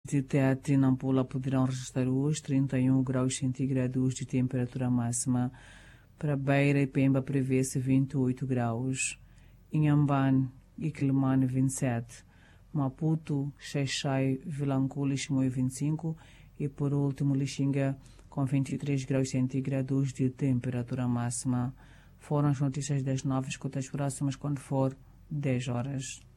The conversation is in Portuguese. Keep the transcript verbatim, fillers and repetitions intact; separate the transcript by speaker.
Speaker 1: de Tete e Nampula poderão registrar hoje trinta e um graus centígrados de temperatura máxima. Para Beira e Pemba prevê-se vinte e oito graus. Inhambane e Quelimane vinte e sete. Maputo, Xai-Xai, Vilanculo e Chimoio vinte e cinco. E por último Lixinga com vinte e três graus centígrados de temperatura máxima. Foram as notícias das nove, escuta as próximas quando for dez horas.